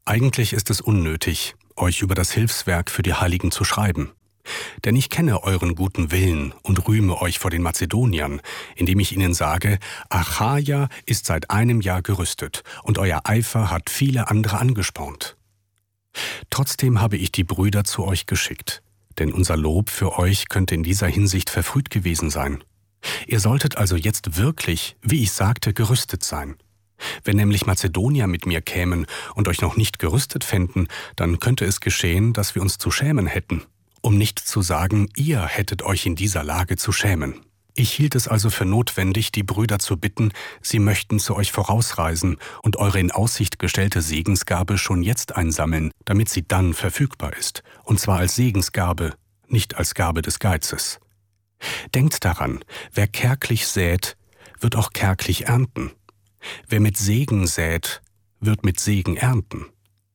Eigentlich ist es unnötig, euch über das Hilfswerk für die Heiligen zu schreiben. Denn ich kenne euren guten Willen und rühme euch vor den Mazedoniern, indem ich ihnen sage, Achaia ist seit einem Jahr gerüstet und euer Eifer hat viele andere angespornt. Trotzdem habe ich die Brüder zu euch geschickt, denn unser Lob für euch könnte in dieser Hinsicht verfrüht gewesen sein. Ihr solltet also jetzt wirklich, wie ich sagte, gerüstet sein. Wenn nämlich Mazedonier mit mir kämen und euch noch nicht gerüstet fänden, dann könnte es geschehen, dass wir uns zu schämen hätten, um nicht zu sagen, ihr hättet euch in dieser Lage zu schämen. Ich hielt es also für notwendig, die Brüder zu bitten, sie möchten zu euch vorausreisen und eure in Aussicht gestellte Segensgabe schon jetzt einsammeln, damit sie dann verfügbar ist, und zwar als Segensgabe, nicht als Gabe des Geizes. Denkt daran, wer kärglich sät, wird auch kärglich ernten. Wer mit Segen sät, wird mit Segen ernten.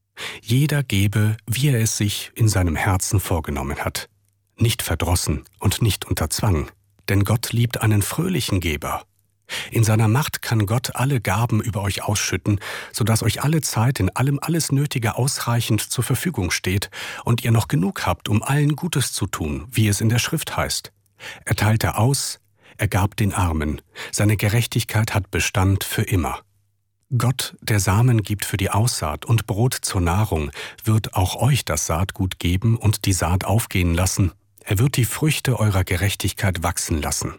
Jeder gebe, wie er es sich in seinem Herzen vorgenommen hat, nicht verdrossen und nicht unter Zwang, denn Gott liebt einen fröhlichen Geber. In seiner Macht kann Gott alle Gaben über euch ausschütten, sodass euch alle Zeit in allem alles Nötige ausreichend zur Verfügung steht und ihr noch genug habt, um allen Gutes zu tun, wie es in der Schrift heißt. Er teilte aus, er gab den Armen, seine Gerechtigkeit hat Bestand für immer. Gott, der Samen gibt für die Aussaat und Brot zur Nahrung, wird auch euch das Saatgut geben und die Saat aufgehen lassen. Er wird die Früchte eurer Gerechtigkeit wachsen lassen.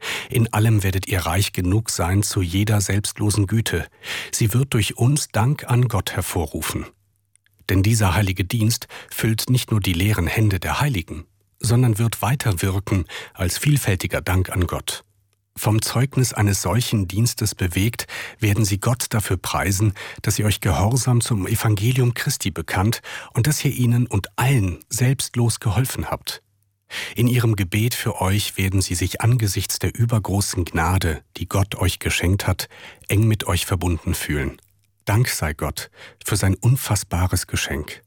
In allem werdet ihr reich genug sein zu jeder selbstlosen Güte. Sie wird durch uns Dank an Gott hervorrufen. Denn dieser heilige Dienst füllt nicht nur die leeren Hände der Heiligen, sondern wird weiter wirken als vielfältiger Dank an Gott. Vom Zeugnis eines solchen Dienstes bewegt, werden sie Gott dafür preisen, dass ihr euch gehorsam zum Evangelium Christi bekannt und dass ihr ihnen und allen selbstlos geholfen habt. In ihrem Gebet für euch werden sie sich angesichts der übergroßen Gnade, die Gott euch geschenkt hat, eng mit euch verbunden fühlen. Dank sei Gott für sein unfassbares Geschenk.